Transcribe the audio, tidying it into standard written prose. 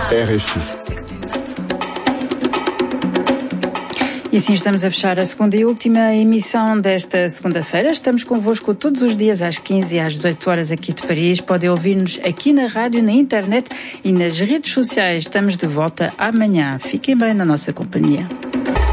RFI. E assim estamos a fechar a segunda e última emissão desta segunda-feira. Estamos convosco todos os dias às 15 e às 18 horas aqui de Paris. Podem ouvir-nos aqui na rádio, na internet e nas redes sociais. Estamos de volta amanhã. Fiquem bem na nossa companhia.